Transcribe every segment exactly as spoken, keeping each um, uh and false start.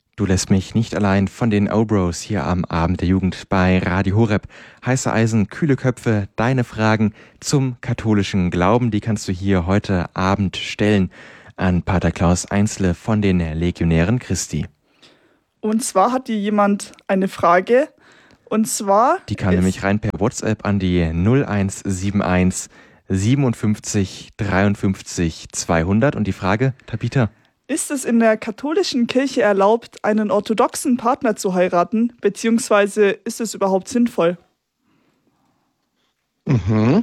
Du lässt mich nicht allein von den O-Bros hier am Abend der Jugend bei Radio Horeb. Heiße Eisen, kühle Köpfe, deine Fragen zum katholischen Glauben, die kannst du hier heute Abend stellen an Pater Klaus Einsle von den Legionären Christi. Und zwar hat dir jemand eine Frage, und zwar... Die kam nämlich rein per WhatsApp an die null eins sieben eins siebenundfünfzig dreiundfünfzig zweihundert und die Frage, Tabitha: Ist es in der katholischen Kirche erlaubt, einen orthodoxen Partner zu heiraten, beziehungsweise ist es überhaupt sinnvoll? Mhm.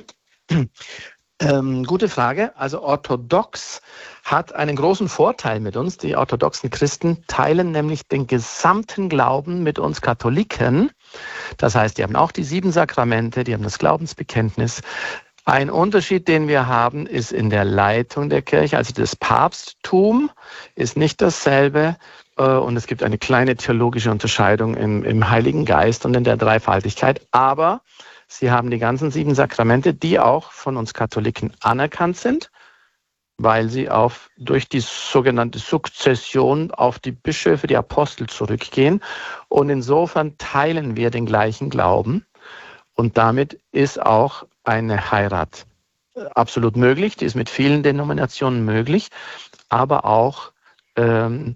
Ähm, gute Frage. Also orthodox hat einen großen Vorteil mit uns. Die orthodoxen Christen teilen nämlich den gesamten Glauben mit uns Katholiken. Das heißt, die haben auch die sieben Sakramente, die haben das Glaubensbekenntnis. Ein Unterschied, den wir haben, ist in der Leitung der Kirche. Also das Papsttum ist nicht dasselbe. Und es gibt eine kleine theologische Unterscheidung im, im Heiligen Geist und in der Dreifaltigkeit. Aber sie haben die ganzen sieben Sakramente, die auch von uns Katholiken anerkannt sind, weil sie auf, durch die sogenannte Sukzession auf die Bischöfe, die Apostel zurückgehen. Und insofern teilen wir den gleichen Glauben. Und damit ist auch eine Heirat absolut möglich. Die ist mit vielen Denominationen möglich, aber auch ähm,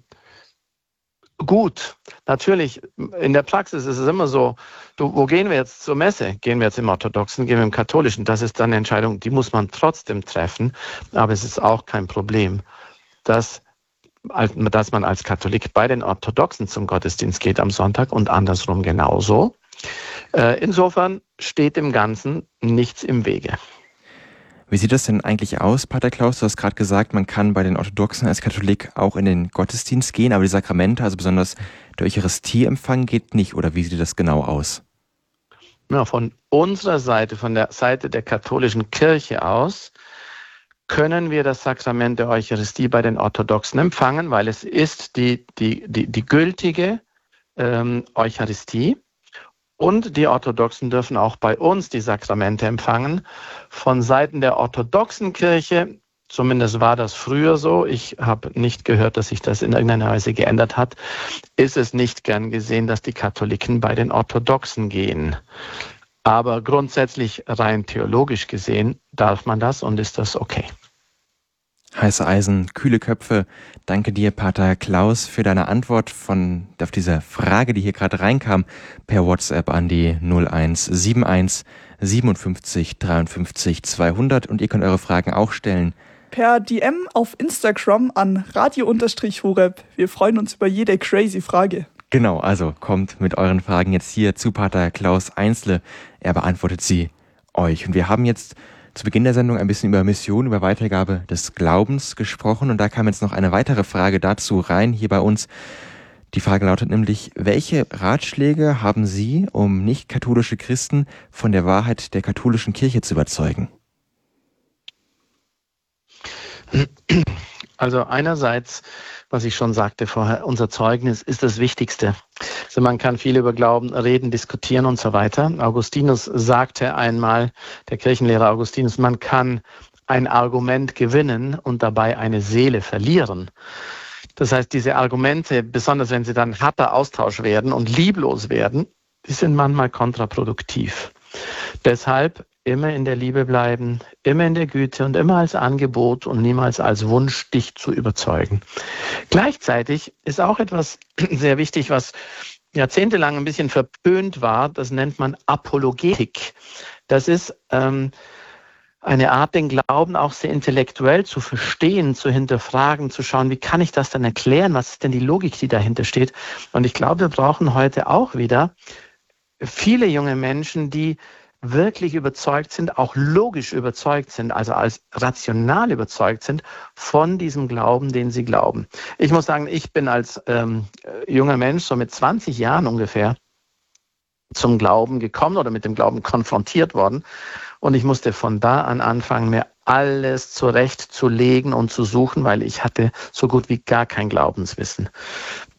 gut. Natürlich, in der Praxis ist es immer so, du, wo gehen wir jetzt zur Messe? Gehen wir jetzt im Orthodoxen, gehen wir im Katholischen? Das ist dann eine Entscheidung, die muss man trotzdem treffen, aber es ist auch kein Problem, dass, dass man als Katholik bei den Orthodoxen zum Gottesdienst geht am Sonntag und andersrum genauso. Insofern steht dem Ganzen nichts im Wege. Wie sieht das denn eigentlich aus, Pater Klaus? Du hast gerade gesagt, man kann bei den Orthodoxen als Katholik auch in den Gottesdienst gehen, aber die Sakramente, also besonders der Eucharistieempfang, geht nicht. Oder wie sieht das genau aus? Ja, von unserer Seite, von der Seite der katholischen Kirche aus, können wir das Sakrament der Eucharistie bei den Orthodoxen empfangen, weil es ist die, die, die, die gültige ähm, Eucharistie. Und die Orthodoxen dürfen auch bei uns die Sakramente empfangen. Von Seiten der orthodoxen Kirche, zumindest war das früher so, ich habe nicht gehört, dass sich das in irgendeiner Weise geändert hat, ist es nicht gern gesehen, dass die Katholiken bei den Orthodoxen gehen. Aber grundsätzlich rein theologisch gesehen darf man das und ist das okay. Heiße Eisen, kühle Köpfe. Danke dir, Pater Klaus, für deine Antwort von, auf diese Frage, die hier gerade reinkam, per WhatsApp an die null eins sieben eins siebenundfünfzig dreiundfünfzig zweihundert. Und ihr könnt eure Fragen auch stellen per D M auf Instagram an radio-horeb. Wir freuen uns über jede crazy Frage. Genau, also kommt mit euren Fragen jetzt hier zu Pater Klaus Einsle. Er beantwortet sie euch. Und wir haben jetzt zu Beginn der Sendung ein bisschen über Mission, über Weitergabe des Glaubens gesprochen. Und da kam jetzt noch eine weitere Frage dazu rein, hier bei uns. Die Frage lautet nämlich: Welche Ratschläge haben Sie, um nicht-katholische Christen von der Wahrheit der katholischen Kirche zu überzeugen? Also einerseits, was ich schon sagte vorher, unser Zeugnis ist das Wichtigste. Also man kann viel über Glauben reden, diskutieren und so weiter. Augustinus sagte einmal, der Kirchenlehrer Augustinus, man kann ein Argument gewinnen und dabei eine Seele verlieren. Das heißt, diese Argumente, besonders wenn sie dann harter Austausch werden und lieblos werden, die sind manchmal kontraproduktiv. Deshalb immer in der Liebe bleiben, immer in der Güte und immer als Angebot und niemals als Wunsch, dich zu überzeugen. Gleichzeitig ist auch etwas sehr wichtig, was jahrzehntelang ein bisschen verpönt war, das nennt man Apologetik. Das ist ähm, eine Art, den Glauben auch sehr intellektuell zu verstehen, zu hinterfragen, zu schauen, wie kann ich das denn erklären, was ist denn die Logik, die dahinter steht. Und ich glaube, wir brauchen heute auch wieder viele junge Menschen, die wirklich überzeugt sind, auch logisch überzeugt sind, also als rational überzeugt sind von diesem Glauben, den sie glauben. Ich muss sagen, ich bin als ähm, junger Mensch, so mit zwanzig Jahren ungefähr, zum Glauben gekommen oder mit dem Glauben konfrontiert worden. Und ich musste von da an anfangen, mir alles zurechtzulegen und zu suchen, weil ich hatte so gut wie gar kein Glaubenswissen.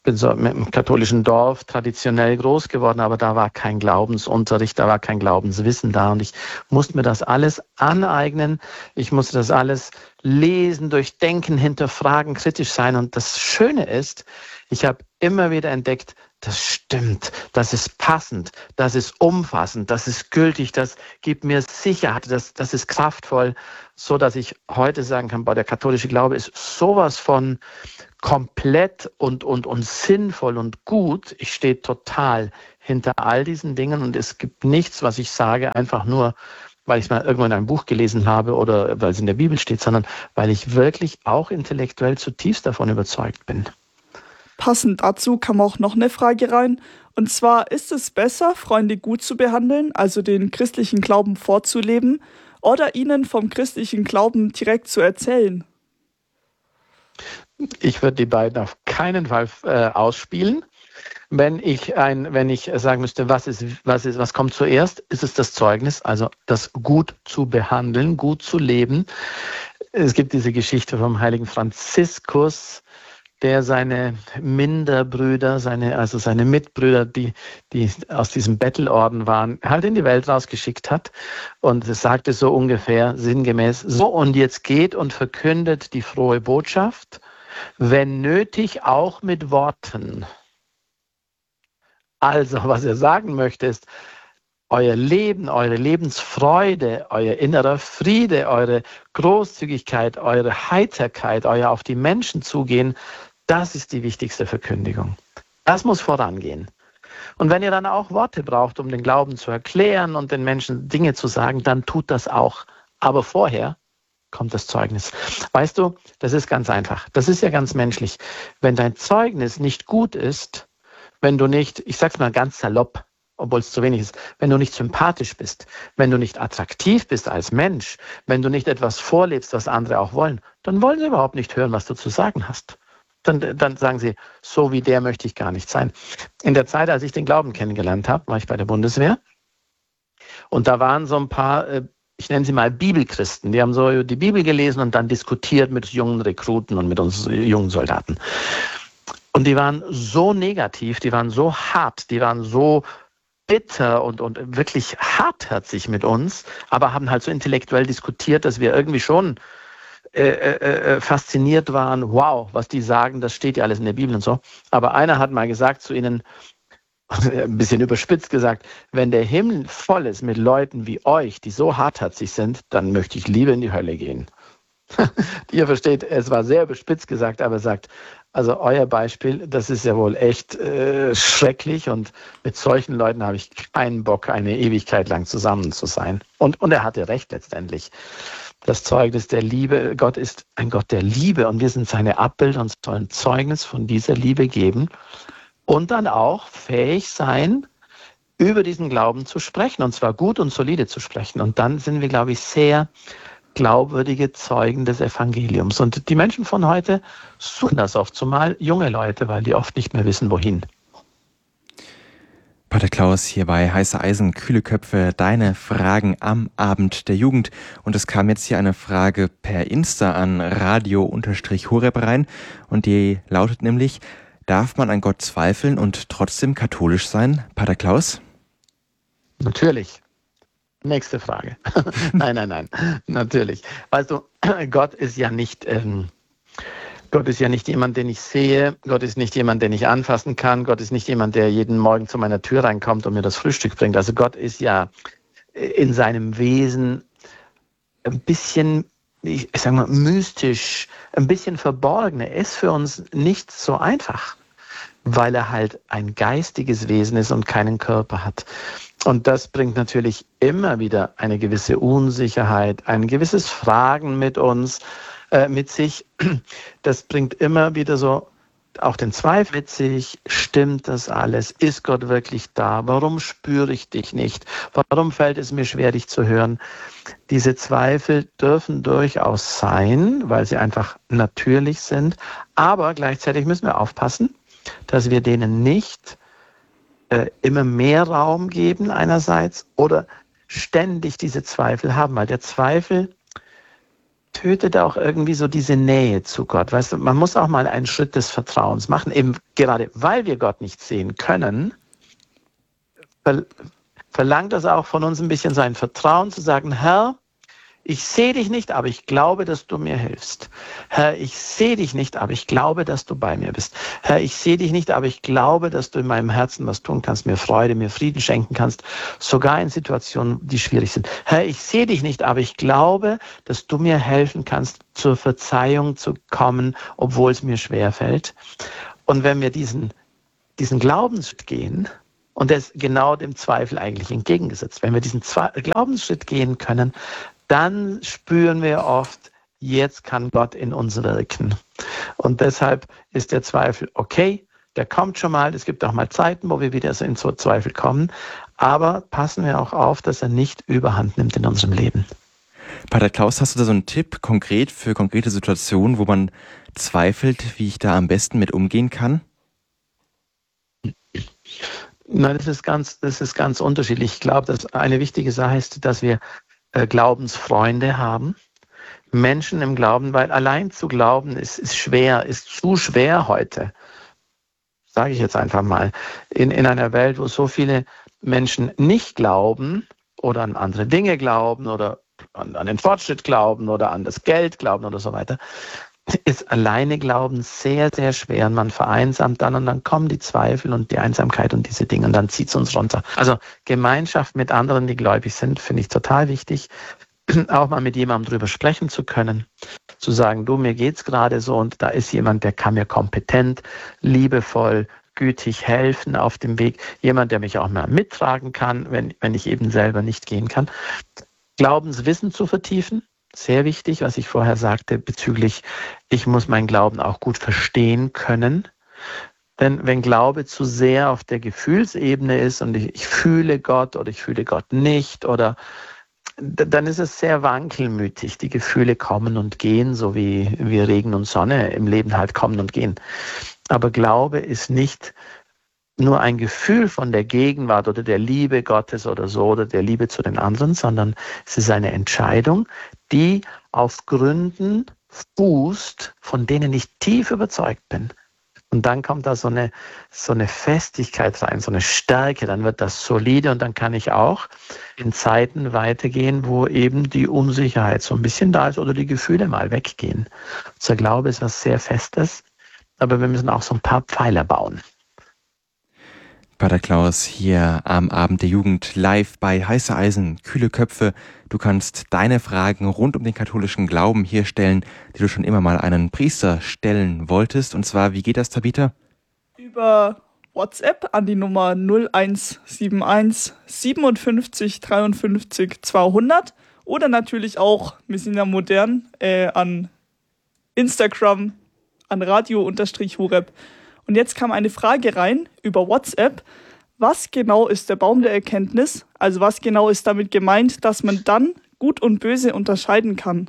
bin so im katholischen Dorf traditionell groß geworden, aber da war kein Glaubensunterricht, da war kein Glaubenswissen da und ich musste mir das alles aneignen. Ich musste das alles lesen, durchdenken, hinterfragen, kritisch sein. Und das Schöne ist, ich habe immer wieder entdeckt, das stimmt, das ist passend, das ist umfassend, das ist gültig, das gibt mir Sicherheit, das, das ist kraftvoll, so dass ich heute sagen kann, boah, der katholische Glaube ist sowas von komplett und, und, und sinnvoll und gut. Ich stehe total hinter all diesen Dingen und es gibt nichts, was ich sage, einfach nur, weil ich es mal irgendwo in einem Buch gelesen habe oder weil es in der Bibel steht, sondern weil ich wirklich auch intellektuell zutiefst davon überzeugt bin. Passend dazu kam auch noch eine Frage rein. Und zwar, ist es besser, Freunde gut zu behandeln, also den christlichen Glauben vorzuleben, oder ihnen vom christlichen Glauben direkt zu erzählen? Ich würde die beiden auf keinen Fall äh, ausspielen. Wenn ich ein, wenn ich sagen müsste, was ist, was ist, was kommt zuerst, ist es das Zeugnis, also das gut zu behandeln, gut zu leben. Es gibt diese Geschichte vom heiligen Franziskus, der seine Minderbrüder, seine, also seine Mitbrüder, die, die aus diesem Bettelorden waren, halt in die Welt rausgeschickt hat. Und es sagte so ungefähr sinngemäß, so und jetzt geht und verkündet die frohe Botschaft, wenn nötig auch mit Worten. Also, was er sagen möchte, ist, euer Leben, eure Lebensfreude, euer innerer Friede, eure Großzügigkeit, eure Heiterkeit, euer auf die Menschen zugehen, das ist die wichtigste Verkündigung. Das muss vorangehen. Und wenn ihr dann auch Worte braucht, um den Glauben zu erklären und den Menschen Dinge zu sagen, dann tut das auch. Aber vorher kommt das Zeugnis. Weißt du, das ist ganz einfach. Das ist ja ganz menschlich. Wenn dein Zeugnis nicht gut ist, wenn du nicht, ich sag's mal ganz salopp, obwohl es zu wenig ist, wenn du nicht sympathisch bist, wenn du nicht attraktiv bist als Mensch, wenn du nicht etwas vorlebst, was andere auch wollen, dann wollen sie überhaupt nicht hören, was du zu sagen hast. Dann, dann sagen sie, so wie der möchte ich gar nicht sein. In der Zeit, als ich den Glauben kennengelernt habe, war ich bei der Bundeswehr und da waren so ein paar, ich nenne sie mal Bibelchristen, die haben so die Bibel gelesen und dann diskutiert mit jungen Rekruten und mit uns jungen Soldaten. Und die waren so negativ, die waren so hart, die waren so bitter und, und wirklich hartherzig mit uns, aber haben halt so intellektuell diskutiert, dass wir irgendwie schon äh, äh, fasziniert waren. Wow, was die sagen, das steht ja alles in der Bibel und so. Aber einer hat mal gesagt zu ihnen, ein bisschen überspitzt gesagt, wenn der Himmel voll ist mit Leuten wie euch, die so hartherzig sind, dann möchte ich lieber in die Hölle gehen. Ihr versteht, es war sehr überspitzt gesagt, aber er sagt, also euer Beispiel, das ist ja wohl echt äh, schrecklich und mit solchen Leuten habe ich keinen Bock, eine Ewigkeit lang zusammen zu sein. Und, und er hatte recht letztendlich. Das Zeugnis der Liebe, Gott ist ein Gott der Liebe und wir sind seine Abbilder und sollen Zeugnis von dieser Liebe geben und dann auch fähig sein, über diesen Glauben zu sprechen und zwar gut und solide zu sprechen. Und dann sind wir, glaube ich, sehr glaubwürdige Zeugen des Evangeliums. Und die Menschen von heute suchen das oft, zumal junge Leute, weil die oft nicht mehr wissen, wohin. Pater Klaus hier bei Heiße Eisen, kühle Köpfe, deine Fragen am Abend der Jugend. Und es kam jetzt hier eine Frage per Insta an radio-horeb rein und die lautet nämlich, darf man an Gott zweifeln und trotzdem katholisch sein? Pater Klaus? Natürlich. Nächste Frage. nein, nein, nein, natürlich. Weißt du, Gott ist ja nicht, ähm, Gott ist ja nicht jemand, den ich sehe. Gott ist nicht jemand, den ich anfassen kann. Gott ist nicht jemand, der jeden Morgen zu meiner Tür reinkommt und mir das Frühstück bringt. Also Gott ist ja in seinem Wesen ein bisschen, ich sag mal, mystisch, ein bisschen verborgen. Er ist für uns nicht so einfach, weil er halt ein geistiges Wesen ist und keinen Körper hat. Und das bringt natürlich immer wieder eine gewisse Unsicherheit, ein gewisses Fragen mit uns, äh, mit sich. Das bringt immer wieder so auch den Zweifel mit sich. Stimmt das alles? Ist Gott wirklich da? Warum spüre ich dich nicht? Warum fällt es mir schwer, dich zu hören? Diese Zweifel dürfen durchaus sein, weil sie einfach natürlich sind. Aber gleichzeitig müssen wir aufpassen, dass wir denen nicht immer mehr Raum geben einerseits oder ständig diese Zweifel haben, weil der Zweifel tötet auch irgendwie so diese Nähe zu Gott. Weißt du, man muss auch mal einen Schritt des Vertrauens machen, eben gerade weil wir Gott nicht sehen können, ver- verlangt das auch von uns ein bisschen sein Vertrauen zu sagen, Herr, ich sehe dich nicht, aber ich glaube, dass du mir hilfst. Herr, ich sehe dich nicht, aber ich glaube, dass du bei mir bist. Herr, ich sehe dich nicht, aber ich glaube, dass du in meinem Herzen was tun kannst, mir Freude, mir Frieden schenken kannst, sogar in Situationen, die schwierig sind. Herr, ich sehe dich nicht, aber ich glaube, dass du mir helfen kannst, zur Verzeihung zu kommen, obwohl es mir schwerfällt. Und wenn wir diesen, diesen Glaubensschritt gehen, und der ist genau dem Zweifel eigentlich entgegengesetzt, wenn wir diesen Zwe- Glaubensschritt gehen können, dann spüren wir oft, jetzt kann Gott in uns wirken. Und deshalb ist der Zweifel okay, der kommt schon mal. Es gibt auch mal Zeiten, wo wir wieder in so Zweifel kommen. Aber passen wir auch auf, dass er nicht überhand nimmt in unserem Leben. Pater Klaus, hast du da so einen Tipp konkret für konkrete Situationen, wo man zweifelt, wie ich da am besten mit umgehen kann? Nein, das ist ganz, das ist ganz unterschiedlich. Ich glaube, dass eine wichtige Sache ist, dass wir äh, Glaubensfreunde haben. Menschen im Glauben, weil allein zu glauben ist, ist schwer, ist zu schwer heute. Sage ich jetzt einfach mal. In, in einer Welt, wo so viele Menschen nicht glauben oder an andere Dinge glauben oder an, an den Fortschritt glauben oder an das Geld glauben oder so weiter, ist alleine Glauben sehr, sehr schwer. Und man vereinsamt dann und dann kommen die Zweifel und die Einsamkeit und diese Dinge und dann zieht es uns runter. Also Gemeinschaft mit anderen, die gläubig sind, finde ich total wichtig. Auch mal mit jemandem drüber sprechen zu können, zu sagen, du, mir geht's gerade so und da ist jemand, der kann mir kompetent, liebevoll, gütig helfen auf dem Weg. Jemand, der mich auch mal mittragen kann, wenn, wenn ich eben selber nicht gehen kann. Glaubenswissen zu vertiefen. Sehr wichtig, was ich vorher sagte, bezüglich, ich muss meinen Glauben auch gut verstehen können. Denn wenn Glaube zu sehr auf der Gefühlsebene ist und ich, ich fühle Gott oder ich fühle Gott nicht, oder dann ist es sehr wankelmütig. Die Gefühle kommen und gehen, so wie, wie Regen und Sonne im Leben halt kommen und gehen. Aber Glaube ist nicht nur ein Gefühl von der Gegenwart oder der Liebe Gottes oder so oder der Liebe zu den anderen, sondern es ist eine Entscheidung, die auf Gründen fußt, von denen ich tief überzeugt bin. Und dann kommt da so eine, so eine Festigkeit rein, so eine Stärke, dann wird das solide und dann kann ich auch in Zeiten weitergehen, wo eben die Unsicherheit so ein bisschen da ist oder die Gefühle mal weggehen. Unser Glaube ist was sehr Festes, aber wir müssen auch so ein paar Pfeiler bauen. Pater Klaus hier am Abend der Jugend live bei Heiße Eisen, kühle Köpfe. Du kannst deine Fragen rund um den katholischen Glauben hier stellen, die du schon immer mal einen Priester stellen wolltest. Und zwar, wie geht das, Tabitha? Über WhatsApp an die Nummer null eins sieben eins siebenundfünfzig dreiundfünfzig zweihundert oder natürlich auch, wir sind ja modern, äh, an Instagram, an radio-hureb. Und jetzt kam eine Frage rein über WhatsApp. Was genau ist der Baum der Erkenntnis? Also was genau ist damit gemeint, dass man dann Gut und Böse unterscheiden kann?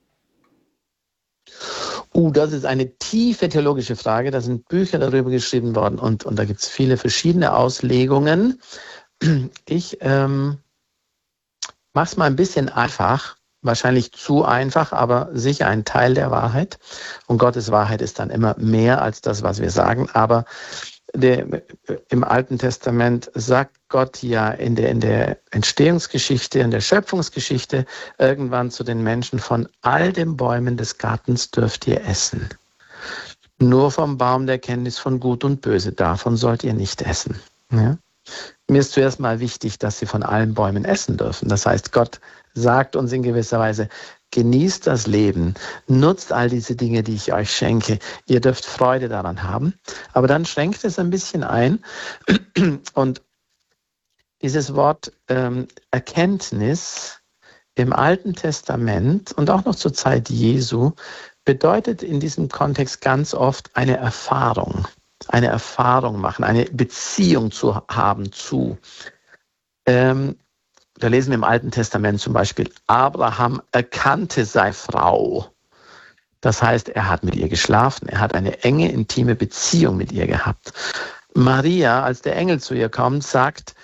Uh, das ist eine tiefe theologische Frage. Da sind Bücher darüber geschrieben worden und, und da gibt es viele verschiedene Auslegungen. Ich ähm, mache es mal ein bisschen einfach. Wahrscheinlich zu einfach, aber sicher ein Teil der Wahrheit. Und Gottes Wahrheit ist dann immer mehr als das, was wir sagen. Aber der, im Alten Testament sagt Gott ja in der, in der Entstehungsgeschichte, in der Schöpfungsgeschichte irgendwann zu den Menschen, von all den Bäumen des Gartens dürft ihr essen. Nur vom Baum der Erkenntnis von Gut und Böse, davon sollt ihr nicht essen. Ja? Mir ist zuerst mal wichtig, dass sie von allen Bäumen essen dürfen. Das heißt, Gott sagt uns in gewisser Weise, genießt das Leben, nutzt all diese Dinge, die ich euch schenke. Ihr dürft Freude daran haben. Aber dann schränkt es ein bisschen ein. Und dieses Wort ähm, Erkenntnis im Alten Testament und auch noch zur Zeit Jesu bedeutet in diesem Kontext ganz oft eine Erfahrung. Eine Erfahrung machen, eine Beziehung zu haben zu. Ähm, Da lesen wir im Alten Testament zum Beispiel, Abraham erkannte seine Frau. Das heißt, er hat mit ihr geschlafen. Er hat eine enge, intime Beziehung mit ihr gehabt. Maria, als der Engel zu ihr kommt, sagt,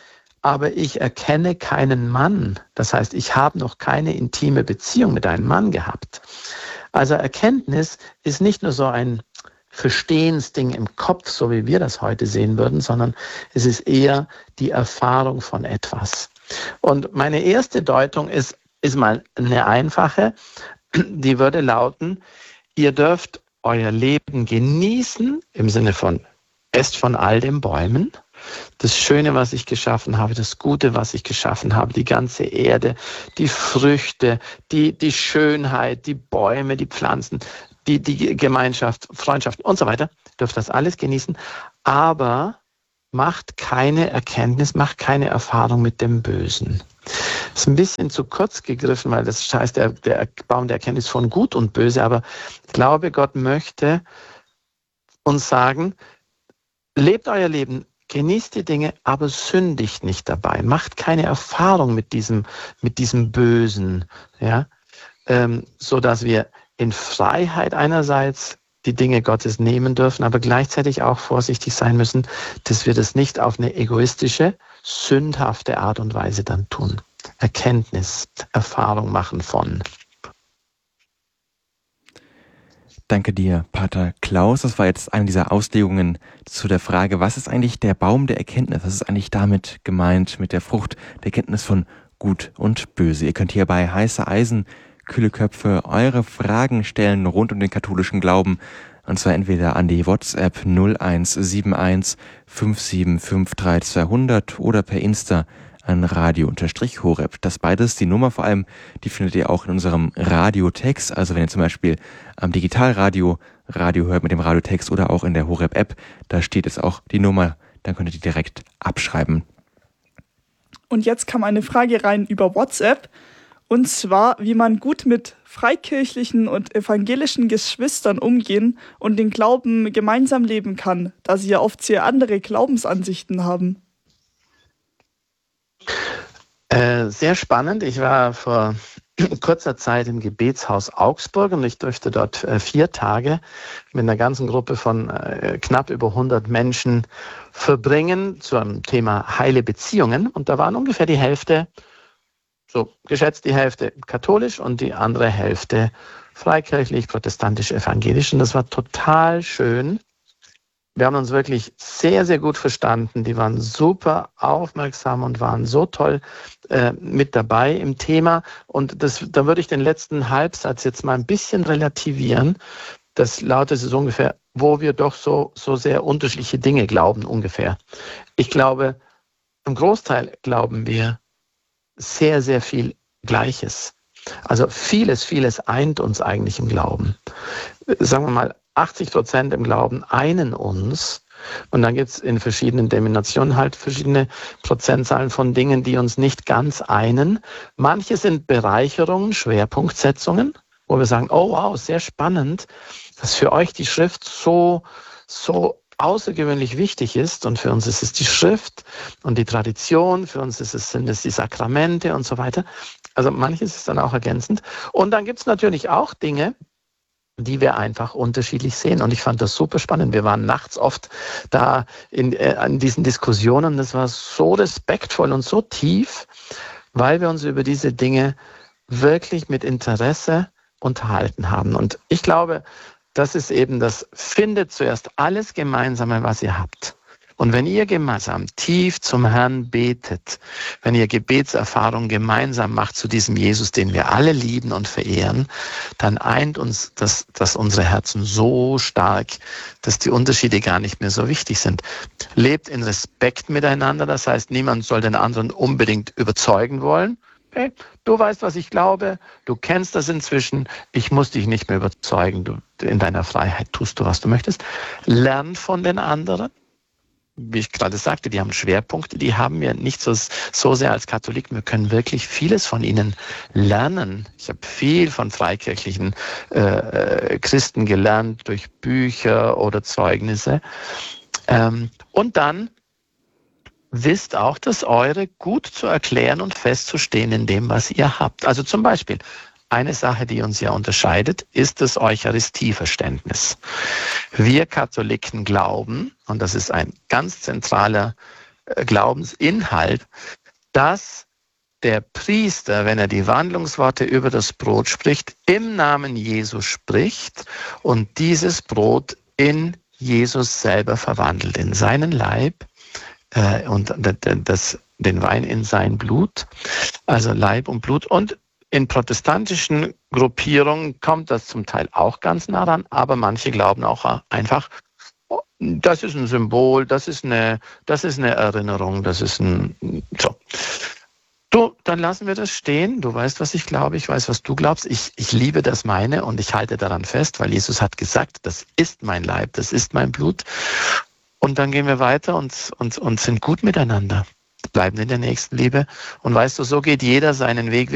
aber ich erkenne keinen Mann. Das heißt, ich habe noch keine intime Beziehung mit einem Mann gehabt. Also Erkenntnis ist nicht nur so ein Verstehensding im Kopf, so wie wir das heute sehen würden, sondern es ist eher die Erfahrung von etwas. Und meine erste Deutung ist, ist mal eine einfache, die würde lauten, ihr dürft euer Leben genießen, im Sinne von, esst von all den Bäumen, das Schöne, was ich geschaffen habe, das Gute, was ich geschaffen habe, die ganze Erde, die Früchte, die, die Schönheit, die Bäume, die Pflanzen, die, die Gemeinschaft, Freundschaft und so weiter, dürft das alles genießen, aber macht keine Erkenntnis, macht keine Erfahrung mit dem Bösen. Das ist ein bisschen zu kurz gegriffen, weil das heißt, der, der Baum der Erkenntnis von Gut und Böse, aber ich glaube, Gott möchte uns sagen, lebt euer Leben, genießt die Dinge, aber sündigt nicht dabei. Macht keine Erfahrung mit diesem, mit diesem Bösen, ja, ähm, so dass wir in Freiheit einerseits die Dinge Gottes nehmen dürfen, aber gleichzeitig auch vorsichtig sein müssen, dass wir das nicht auf eine egoistische, sündhafte Art und Weise dann tun. Erkenntnis, Erfahrung machen von. Danke dir, Pater Klaus. Das war jetzt eine dieser Auslegungen zu der Frage, was ist eigentlich der Baum der Erkenntnis? Was ist eigentlich damit gemeint, mit der Frucht der Erkenntnis von Gut und Böse? Ihr könnt hier bei Heiße Eisen, kühle Köpfe eure Fragen stellen rund um den katholischen Glauben. Und zwar entweder an die WhatsApp null eins sieben eins fünf sieben fünf drei zweihundert oder per Insta an Radio-Horeb. Das beides, die Nummer vor allem, die findet ihr auch in unserem Radiotext. Also wenn ihr zum Beispiel am Digitalradio Radio hört mit dem Radiotext oder auch in der Horeb-App, da steht es auch die Nummer, dann könnt ihr die direkt abschreiben. Und jetzt kam eine Frage rein über WhatsApp. Und zwar, wie man gut mit freikirchlichen und evangelischen Geschwistern umgehen und den Glauben gemeinsam leben kann, da sie ja oft sehr andere Glaubensansichten haben. Äh, sehr spannend. Ich war vor kurzer Zeit im Gebetshaus Augsburg und ich durfte dort äh, vier Tage mit einer ganzen Gruppe von äh, knapp über hundert Menschen verbringen zu einem Thema heile Beziehungen. Und da waren ungefähr die Hälfte, so geschätzt die Hälfte katholisch und die andere Hälfte freikirchlich, protestantisch, evangelisch. Und das war total schön. Wir haben uns wirklich sehr, sehr gut verstanden. Die waren super aufmerksam und waren so toll äh, mit dabei im Thema. Und das, da würde ich den letzten Halbsatz jetzt mal ein bisschen relativieren. Das lautet es ungefähr, wo wir doch so, so sehr unterschiedliche Dinge glauben ungefähr. Ich glaube, im Großteil glauben wir sehr, sehr viel Gleiches. Also vieles, vieles eint uns eigentlich im Glauben. Sagen wir mal, achtzig Prozent im Glauben einen uns. Und dann gibt es in verschiedenen Denominationen halt verschiedene Prozentzahlen von Dingen, die uns nicht ganz einen. Manche sind Bereicherungen, Schwerpunktsetzungen, wo wir sagen, oh wow, sehr spannend, dass für euch die Schrift so, so außergewöhnlich wichtig ist. Und für uns ist es die Schrift und die Tradition, für uns ist es, sind es die Sakramente und so weiter. Also manches ist dann auch ergänzend. Und dann gibt es natürlich auch Dinge, die wir einfach unterschiedlich sehen. Und ich fand das super spannend. Wir waren nachts oft da in, äh, in diesen Diskussionen. Das war so respektvoll und so tief, weil wir uns über diese Dinge wirklich mit Interesse unterhalten haben. Und ich glaube, das ist eben das, findet zuerst alles Gemeinsame, was ihr habt. Und wenn ihr gemeinsam tief zum Herrn betet, wenn ihr Gebetserfahrung gemeinsam macht zu diesem Jesus, den wir alle lieben und verehren, dann eint uns das, das unsere Herzen so stark, dass die Unterschiede gar nicht mehr so wichtig sind. Lebt in Respekt miteinander, das heißt, niemand soll den anderen unbedingt überzeugen wollen. Okay, du weißt, was ich glaube, du kennst das inzwischen, ich muss dich nicht mehr überzeugen, du, in deiner Freiheit tust du, was du möchtest. Lern von den anderen. Wie ich gerade sagte, die haben Schwerpunkte, die haben wir nicht so, so sehr als Katholiken. Wir können wirklich vieles von ihnen lernen. Ich habe viel von freikirchlichen äh, Christen gelernt durch Bücher oder Zeugnisse. Ähm, und dann wisst auch, das Eure gut zu erklären und festzustehen in dem, was ihr habt. Also zum Beispiel, eine Sache, die uns ja unterscheidet, ist das Eucharistieverständnis. Wir Katholiken glauben, und das ist ein ganz zentraler äh, Glaubensinhalt, dass der Priester, wenn er die Wandlungsworte über das Brot spricht, im Namen Jesus spricht und dieses Brot in Jesus selber verwandelt, in seinen Leib äh, und das, den Wein in sein Blut, also Leib und Blut. Und in protestantischen Gruppierungen kommt das zum Teil auch ganz nah ran, aber manche glauben auch einfach, das ist ein Symbol, das ist eine, das ist eine Erinnerung, das ist ein, so. Du, dann lassen wir das stehen. Du weißt, was ich glaube, ich weiß, was du glaubst. Ich, ich liebe das meine und ich halte daran fest, weil Jesus hat gesagt, das ist mein Leib, das ist mein Blut. Und dann gehen wir weiter und, und, und sind gut miteinander. Bleiben in der Nächstenliebe. Und weißt du, so geht jeder seinen Weg.